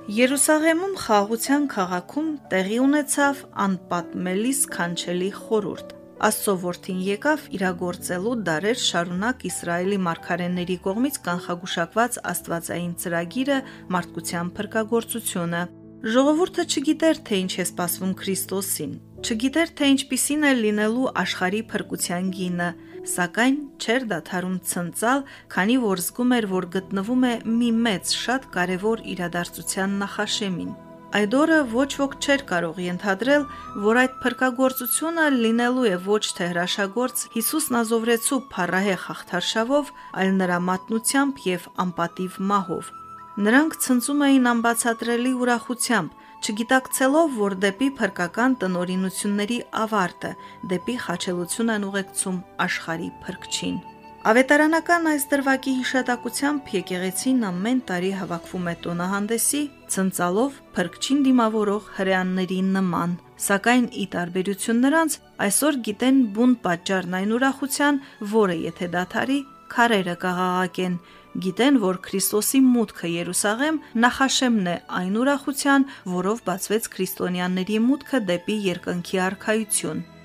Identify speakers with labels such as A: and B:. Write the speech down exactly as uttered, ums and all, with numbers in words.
A: Երուսաղեմում խաղաղության քաղաքում տեղի ունեցավ անպատմելի սքանչելի խորհուրդ։ Աստծո որդին եկավ իրագործելու դարեր շարունակ Իսրայելի մարգարեների կողմից կանխագուշակված աստվածային ծրագիրը մարդկության փրկagorցությունը։ Ժողովուրդը չգիտեր, թե ինչ է սպասվում Քրիստոսին, չգիտեր, թե ինչպիսին է լինելու աշխարհի փրկության գինը, սակայն չէր դադարում ցնծալ, քանի որ զգում էր, որ գտնվում է մի մեծ, շատ կարևոր իրադարձության նախաշեմին։ Այդ օրը ոչ ոք չէր կարող ենթադրել, որ այդ փրկagorցությունը լինելու է ոչ թե հրաշագործ Հիսուս Նազովրեցու փառահեղ հաղթարշավով, այլ նրա մատնությամբ եւ անպատիվ մահով։ Նրանք ցնծում էին անբացատրելի ուրախությամբ, չգիտակցելով, որ դեպի փրկական տնօրինությունների ավարտը, դեպի խաչելություն են ուղեկցում աշխարհի փրկչին։ Ավետարանական այս դրվագի հիշատակությամբ եկեղեցին ամեն տարի հավաքվում է տոնահանդեսի, ցնծալով փրկչին դիմավորող հրեաների նման, սակայն ի տարբերություն նրանց, այսօր գիտեն բուն պատճառն այն ուրախության, որը եթե դադարի, քարերը կաղաղակեն, գիտեն, որ Քրիստոսի մուտքը Երուսաղեմ նախաշեմն է այն ուրախության, որով բացվեց քրիստոնյաների մուտքը դեպի երկնքի արքայություն։